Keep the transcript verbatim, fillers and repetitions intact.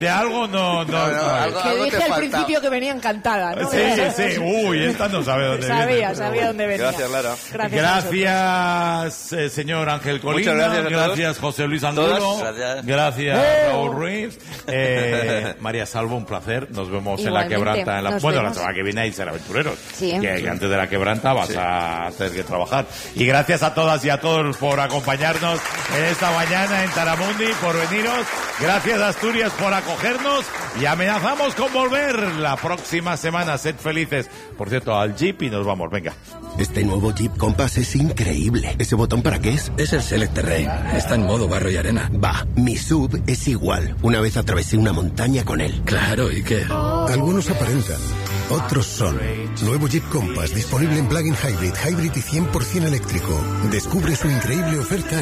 De algo no... no, No, no, no. algo- Que algo dije te al falta. principio que venía encantada, ¿no? Sí, sí, uy, esta no sabe dónde sabía, viene. sabía dónde venía. Gracias, Lara. Gracias. Gracias, eh, señor Ángel Colina. Muchas gracias a todos. Gracias, José Luis Angulo. Todas, gracias. Gracias, ¡Eh! Raúl Ruiz. Eh, María Salvo, un placer. Nos vemos en Igualmente, la quebranta. En la, nos bueno, vemos. la semana que viene hay ser aventureros. Sí. Que, que antes de la quebranta vas Sí. a tener que trabajar. Y gracias a todas y a todos por acompañarnos en esta mañana en Taramundi, por veniros. Gracias, Asturias, por acogernos. Y amenazamos con volver la próxima semana. Sed felices. Por cierto, al Jeep y nos vamos. Venga. Este nuevo Jeep Compass es increíble. ¿Ese botón para qué es? Es el Select Terrain. Está en modo barro y arena. Va, mi sub es igual. Una vez atravesé una montaña con él. Claro, ¿y qué? Algunos aparentan, otros son. Nuevo Jeep Compass disponible en plug-in hybrid, hybrid y cien por ciento eléctrico. Descubre su increíble oferta